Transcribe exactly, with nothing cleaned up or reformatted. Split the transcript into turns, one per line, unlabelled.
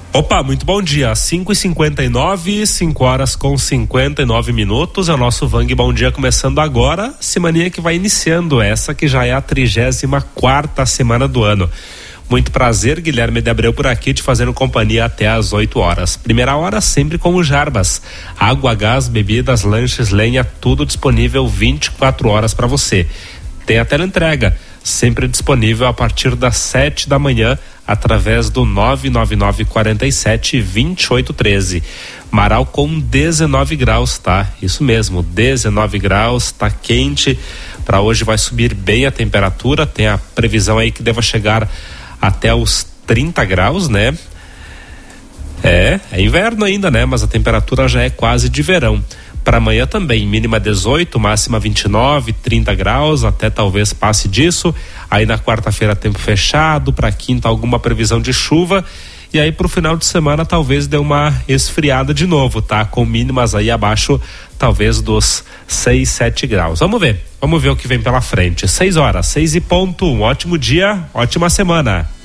Opa, muito bom dia, cinco e cinquenta e nove, cinco horas com cinquenta e nove minutos, é o nosso Vang Bom Dia começando agora, semaninha que vai iniciando, essa que já é a trigésima quarta semana do ano. Muito prazer, Guilherme de Abreu por aqui, te fazendo companhia até às oito horas. Primeira hora sempre com o Jarbas, água, gás, bebidas, lanches, lenha, tudo disponível vinte e quatro horas para você. Tem a teleentrega, sempre disponível a partir das sete da manhã, através do nove nove nove quatro sete, dois oito um três. Marau com dezenove graus, tá? Isso mesmo, dezenove graus, tá quente. Para hoje vai subir bem a temperatura, tem a previsão aí que deva chegar até os trinta graus, né? É, é inverno ainda, né? Mas a temperatura já é quase de verão. Para amanhã também, mínima dezoito, máxima vinte e nove, trinta graus, até talvez passe disso. Aí na quarta-feira tempo fechado, para quinta alguma previsão de chuva. E aí pro final de semana talvez dê uma esfriada de novo, tá? Com mínimas aí abaixo talvez dos seis, sete graus. Vamos ver, vamos ver o que vem pela frente. seis horas, seis e ponto, um ótimo dia, ótima semana.